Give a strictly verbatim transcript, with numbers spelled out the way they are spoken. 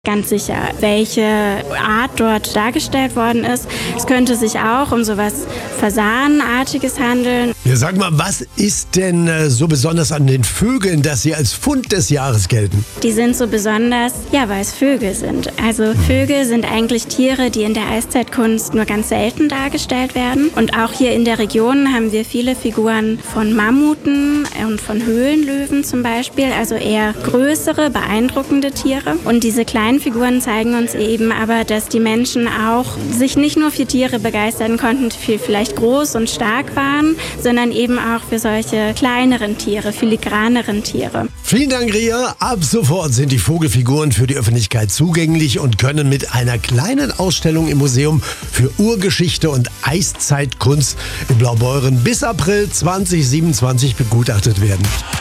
Ganz sicher, welche Art dort dargestellt worden ist. Es könnte sich auch um sowas Fasanenartiges handeln. Ja, sag mal, was ist denn äh, so besonders an den Vögeln, dass sie als Fund des Jahres gelten? Die sind so besonders, ja, weil es Vögel sind. Also Vögel sind eigentlich Tiere, die in der Eiszeitkunst nur ganz selten dargestellt werden. Und auch hier in der Region haben wir viele Figuren von Mammuten und von Höhlenlöwen zum Beispiel. Also eher größere, beeindruckende Tiere. Und diese kleinen Figuren zeigen uns eben aber, dass die Menschen auch sich nicht nur für Tiere begeistern konnten, die vielleicht groß und stark waren, sondern eben auch für solche kleineren Tiere, filigraneren Tiere. Vielen Dank, Ria. Ab sofort sind die Vogelfiguren für die Öffentlichkeit zugänglich und können mit einer kleinen Ausstellung im Museum für Urgeschichte und Eiszeitkunst in Blaubeuren bis April zwanzig siebenundzwanzig begutachtet werden.